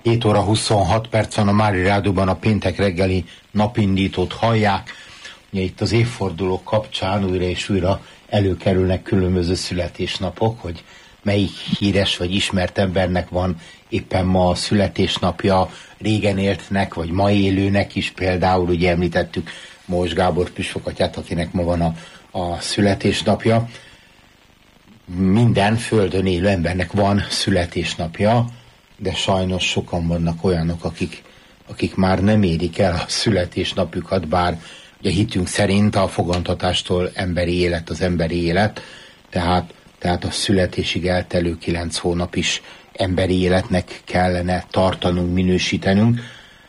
7 óra 26 percen a Mári Rádióban a péntek reggeli napindítót hallják. Ugye itt az évfordulók kapcsán újra és újra előkerülnek különböző születésnapok, hogy melyik híres vagy ismert embernek van éppen ma a születésnapja, régen éltnek, vagy ma élőnek is, például ugye említettük Mós Gábor püspökatyát, akinek ma van a születésnapja. Minden földön élő embernek van születésnapja, de sajnos sokan vannak olyanok, akik már nem érik el a születésnapjukat, bár ugye hitünk szerint a fogantatástól emberi élet az emberi élet, tehát a születésig eltelő 9 hónap is emberi életnek kellene tartanunk, minősítenünk.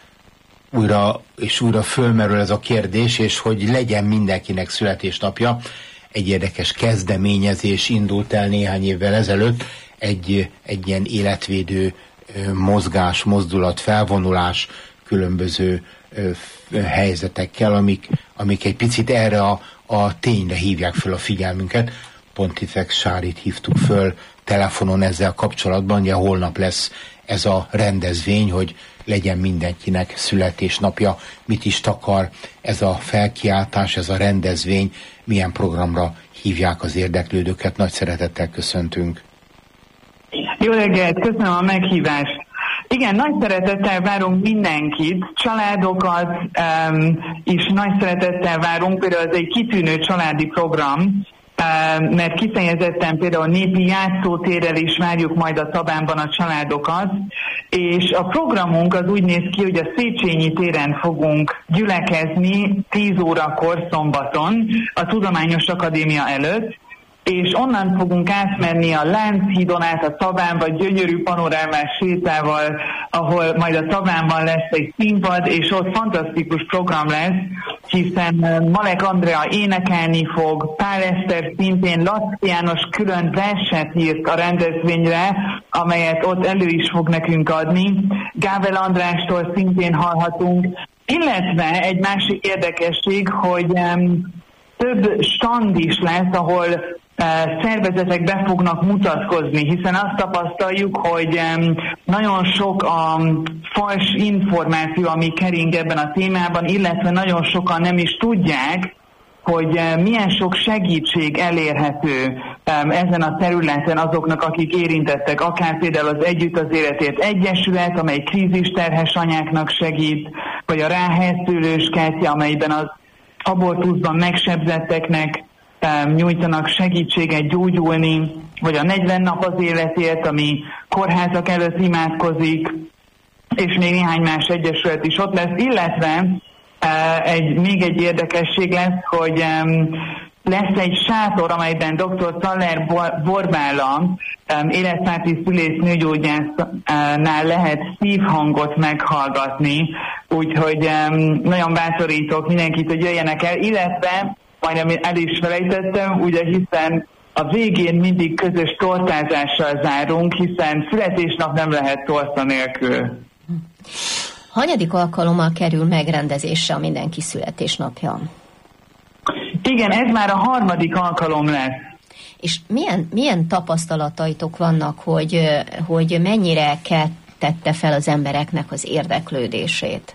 Újra és újra fölmerül ez a kérdés, és hogy legyen mindenkinek születésnapja. Egy érdekes kezdeményezés indult el néhány évvel ezelőtt, egy ilyen életvédő mozgás, mozdulat, felvonulás különböző helyzetekkel, amik egy picit erre a tényre hívják föl a figyelmünket. Pontifex Sárit hívtuk föl telefonon ezzel kapcsolatban, ugye holnap lesz ez a rendezvény, hogy legyen mindenkinek születésnapja. Mit is takar ez a felkiáltás, ez a rendezvény, milyen programra hívják az érdeklődőket? Nagy szeretettel köszöntünk. Jó reggelt, köszönöm a meghívást. Igen, nagy szeretettel várunk mindenkit, családokat is nagy szeretettel várunk, például ez egy kitűnő családi program, mert kifejezetten például népi játszótérrel is várjuk majd a Tabánban a családokat, és a programunk az úgy néz ki, hogy a Széchenyi téren fogunk gyülekezni 10 órakor szombaton a Tudományos Akadémia előtt, és onnan fogunk átmenni a Lánchídon át a Tabánba, gyönyörű panorámás sétával, ahol majd a Tabánban lesz egy színpad, és ott fantasztikus program lesz, hiszen Malek Andrea énekelni fog, Pál Eszter szintén, Lacký János külön verset írt a rendezvényre, amelyet ott elő is fog nekünk adni, Gável Andrástól szintén hallhatunk, illetve egy másik érdekesség, hogy több stand is lesz, ahol szervezetek be fognak mutatkozni, hiszen azt tapasztaljuk, hogy nagyon sok a fals információ, ami kering ebben a témában, illetve nagyon sokan nem is tudják, hogy milyen sok segítség elérhető ezen a területen azoknak, akik érintettek, akár például az Együtt az Életért Egyesület, amely krízisterhes anyáknak segít, vagy a Ráhelyszülős Kertje, amelyben az abortuszban megsebzetteknek nyújtanak segítséget gyógyulni, vagy a 40 nap az életért, ami kórházak előtt imádkozik, és még néhány más egyesület is ott lesz, illetve még egy érdekesség lesz, hogy lesz egy sátor, amelyben dr. Thaler Borbála életpárti szülész nőgyógyásznál lehet szívhangot meghallgatni, úgyhogy nagyon bátorítok mindenkit, hogy jöjjenek el, illetve majdnem el is felejtettem, ugye hiszen a végén mindig közös tortázással zárunk, hiszen születésnap nem lehet torta nélkül. Hanyadik alkalommal kerül megrendezésre a Mindenki születésnapja? Igen, ez már a 3. alkalom lesz. És milyen tapasztalataitok vannak, hogy mennyire keltette fel az embereknek az érdeklődését?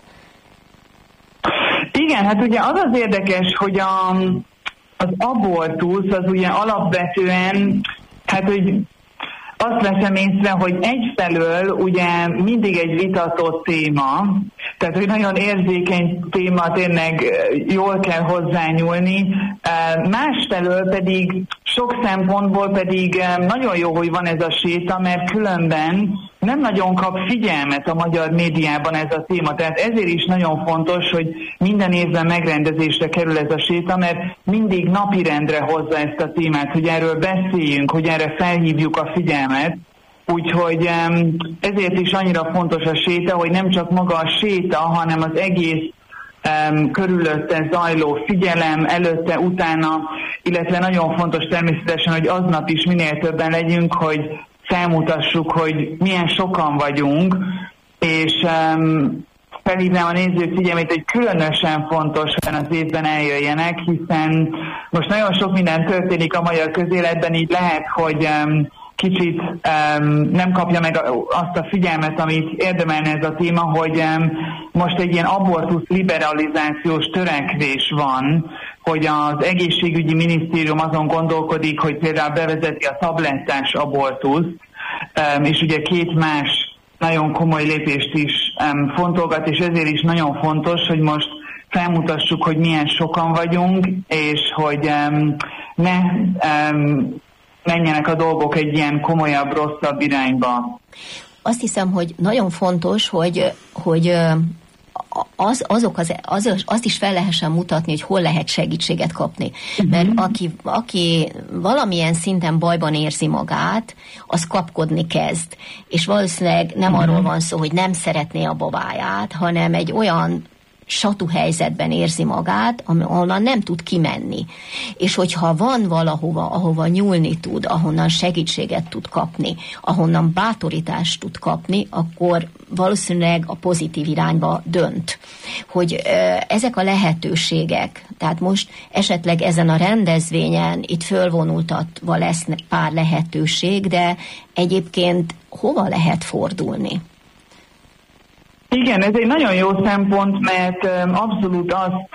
Igen, hát ugye az az érdekes, hogy az abortusz az ugye alapvetően, hát hogy azt veszem észre, hogy egyfelől ugye mindig egy vitatott téma, tehát hogy nagyon érzékeny téma, tényleg jól kell hozzányúlni, másfelől pedig sok szempontból pedig nagyon jó, hogy van ez a séta, mert különben nem nagyon kap figyelmet a magyar médiában ez a téma. Tehát ezért is nagyon fontos, hogy minden évben megrendezésre kerül ez a séta, mert mindig napirendre hozza ezt a témát, hogy erről beszéljünk, hogy erre felhívjuk a figyelmet. Úgyhogy ezért is annyira fontos a séta, hogy nem csak maga a séta, hanem az egész körülötte zajló figyelem, előtte, utána, illetve nagyon fontos természetesen, hogy aznap is minél többen legyünk, hogy felmutassuk, hogy milyen sokan vagyunk, és felhívnám a nézők figyelmét, hogy különösen fontos, hogy az évben eljöjjenek, hiszen most nagyon sok minden történik a magyar közéletben, így lehet, hogy kicsit nem kapja meg azt a figyelmet, amit érdemelne ez a téma, hogy most egy ilyen abortusz liberalizációs törekvés van, hogy az egészségügyi minisztérium azon gondolkodik, hogy például bevezeti a tablettás abortuszt, és ugye 2 más nagyon komoly lépést is fontolgat, és ezért is nagyon fontos, hogy most felmutassuk, hogy milyen sokan vagyunk, és hogy ne menjenek a dolgok egy ilyen komolyabb, rosszabb irányba. Azt hiszem, hogy nagyon fontos, hogy azt is fel lehessen mutatni, hogy hol lehet segítséget kapni. Mert aki valamilyen szinten bajban érzi magát, az kapkodni kezd. És valószínűleg nem arról van szó, hogy nem szeretné a babáját, hanem egy olyan satú helyzetben érzi magát, ahonnan nem tud kimenni. És hogyha van valahova, ahova nyúlni tud, ahonnan segítséget tud kapni, ahonnan bátorítást tud kapni, akkor valószínűleg a pozitív irányba dönt. Hogy ezek a lehetőségek, tehát most esetleg ezen a rendezvényen itt fölvonultatva lesz pár lehetőség, de egyébként hova lehet fordulni? Igen, ez egy nagyon jó szempont, mert abszolút azt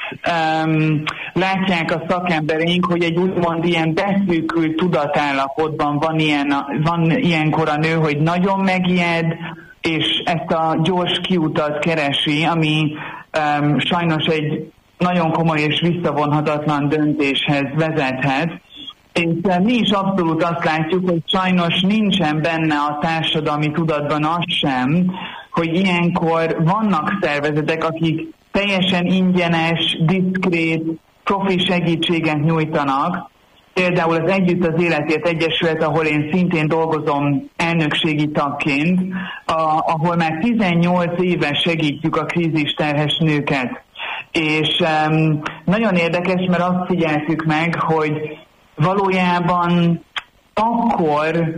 látják a szakembereink, hogy egy úgymond ilyen beszűkült tudatállapotban van ilyenkor a nő, hogy nagyon megijed, és ezt a gyors kiutat keresi, ami sajnos egy nagyon komoly és visszavonhatatlan döntéshez vezethet. És mi is abszolút azt látjuk, hogy sajnos nincsen benne a társadalmi tudatban az sem, hogy ilyenkor vannak szervezetek, akik teljesen ingyenes, diszkrét, profi segítséget nyújtanak. Például az Együtt az Életért Egyesület, ahol én szintén dolgozom elnökségi tagként, ahol már 18 éve segítjük a krízisterhes nőket. És nagyon érdekes, mert azt figyeltük meg, hogy valójában akkor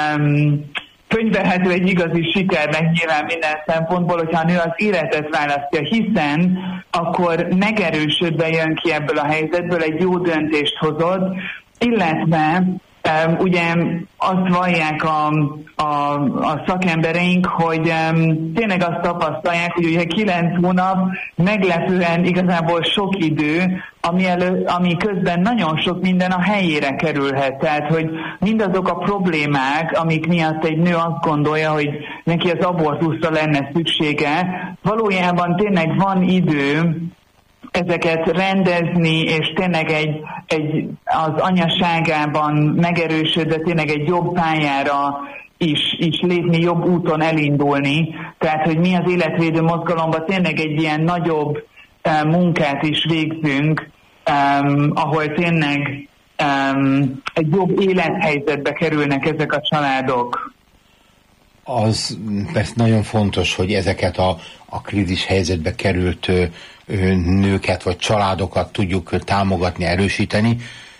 könyvelhető egy igazi sikernek nyilván minden szempontból, hogyha a nő az életet választja, hiszen akkor megerősödve jön ki ebből a helyzetből, egy jó döntést hozott, illetve ugye azt vallják a szakembereink, hogy tényleg azt tapasztalják, hogy ugye 9 hónap meglepően igazából sok idő, ami közben nagyon sok minden a helyére kerülhet. Tehát, hogy mindazok a problémák, amik miatt egy nő azt gondolja, hogy neki az abortuszra lenne szüksége, valójában tényleg van idő ezeket rendezni, és tényleg az anyaságában megerősödve tényleg egy jobb pályára is lépni, jobb úton elindulni. Tehát, hogy mi az életvédő mozgalomban tényleg egy ilyen nagyobb munkát is végzünk, ahol tényleg egy jobb élethelyzetbe kerülnek ezek a családok. Az persze nagyon fontos, hogy ezeket a krízis helyzetbe került nőket vagy családokat tudjuk támogatni, erősíteni,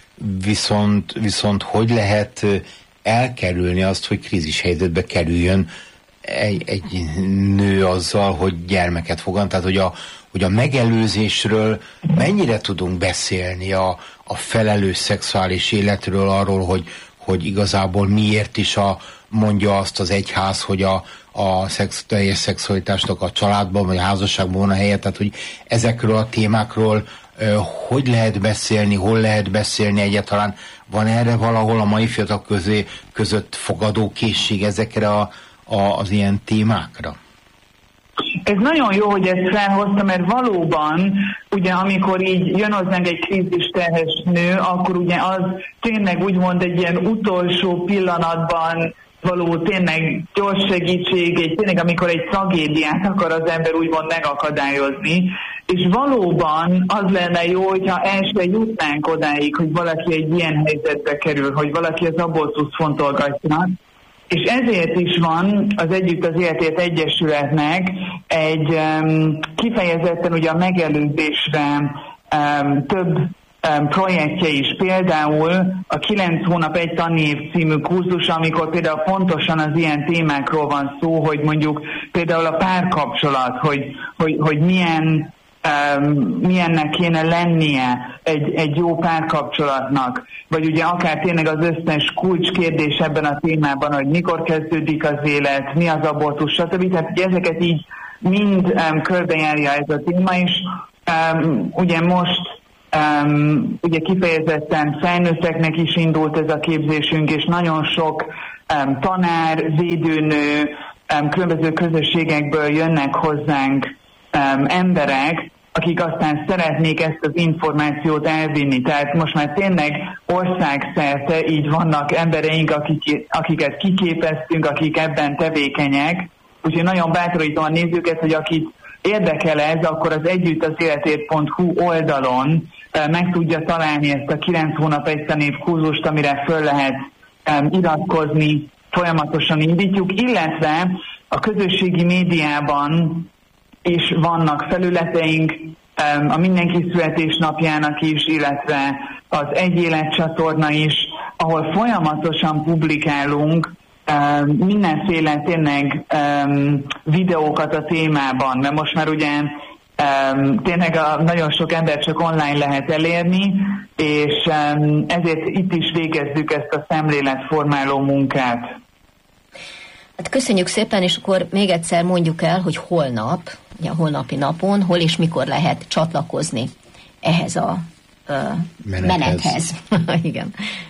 viszont hogy lehet elkerülni azt, hogy krízis helyzetbe kerüljön egy nő azzal, hogy gyermeket fogan, tehát hogy a megelőzésről mennyire tudunk beszélni, a felelős szexuális életről, arról, hogy igazából miért is mondja azt az egyház, hogy a teljes szexualitásnak a családban vagy a házasságban van a helye, tehát hogy ezekről a témákról hogy lehet beszélni, hol lehet beszélni egyáltalán, van erre valahol a mai fiatalok között fogadókészség ezekre az ilyen témákra? Ez nagyon jó, hogy ezt felhozta, mert valóban, ugye amikor így jön hozzánk egy krízisterhes nő, akkor ugye az tényleg úgymond egy ilyen utolsó pillanatban való tényleg gyors segítség, tényleg amikor egy tragédiát akar az ember úgymond megakadályozni, és valóban az lenne jó, hogyha el se jutnánk odáig, hogy valaki egy ilyen helyzetbe kerül, hogy valaki az abortuszt fontolgatja. És ezért is van az Együtt az Életért Egyesületnek egy kifejezetten ugye a megelőzésre több projektje is, például a 9 hónap egy tanév című kurzus, amikor például pontosan az ilyen témákról van szó, hogy mondjuk például a párkapcsolat, hogy milyen milyennek kéne lennie egy jó párkapcsolatnak, vagy ugye akár tényleg az összes kulcskérdés ebben a témában, hogy mikor kezdődik az élet, mi az abortusz, stb. Tehát ugye ezeket így mind körbejárja ez a téma, és ugye most ugye kifejezetten felnőtteknek is indult ez a képzésünk, és nagyon sok tanár, védőnő, különböző közösségekből jönnek hozzánk emberek, akik aztán szeretnék ezt az információt elvinni. Tehát most már tényleg országszerte így vannak embereink, akiket kiképeztünk, akik ebben tevékenyek. Úgyhogy nagyon bátorítom a nézőket, hogy akit érdekel ez, akkor az együttazéletért.hu oldalon meg tudja találni ezt a 9 hónap egy tanév kurzust, amire föl lehet iratkozni, folyamatosan indítjuk, illetve a közösségi médiában is vannak felületeink, a Mindenki születésnapjának is, illetve az Egy Élet csatorna is, ahol folyamatosan publikálunk mindenféle tényleg videókat a témában, mert most már ugye tényleg nagyon sok ember csak online lehet elérni, és ezért itt is végezzük ezt a szemléletformáló munkát. Hát köszönjük szépen, és akkor még egyszer mondjuk el, hogy holnap, ugye a holnapi napon, hol és mikor lehet csatlakozni ehhez a menethez. Igen.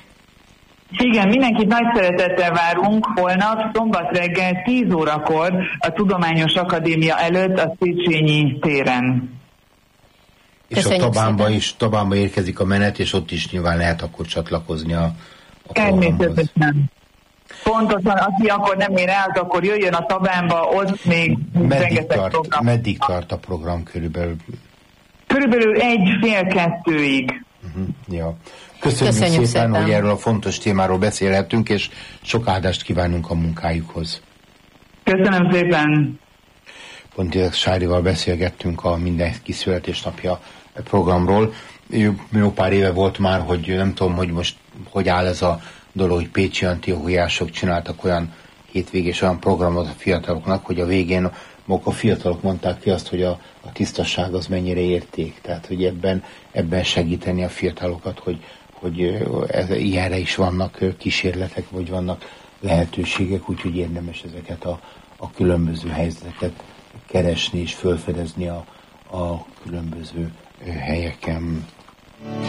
Igen, mindenkit nagy szeretettel várunk holnap, szombat reggel 10 órakor a Tudományos Akadémia előtt a Széchenyi téren. És a Tabánba érkezik a menet, és ott is nyilván lehet akkor csatlakozni a programhoz. Pontosan, aki akkor nem ér el, akkor jöjjön a Tabánba, ott még rengeteg program. Meddig tart a program körülbelül? Körülbelül 1-1:30-ig. Ja. Köszönjük szépen, hogy erről a fontos témáról beszélhetünk, és sok áldást kívánunk a munkájukhoz. Köszönöm szépen. Pontiak Sárival beszélgettünk a Mindenki születésnapja programról. Jó pár éve volt már, hogy nem tudom, hogy most hogy áll ez a dolog, hogy pécsi antióriások csináltak olyan hétvégés olyan programot a fiataloknak, hogy a végén a fiatalok mondták ki azt, hogy a tisztaság az mennyire érték. Tehát, hogy ebben segíteni a fiatalokat, hogy ilyenre is vannak kísérletek, vagy vannak lehetőségek, úgyhogy érdemes ezeket a különböző helyzeteket keresni és felfedezni a különböző helyeken.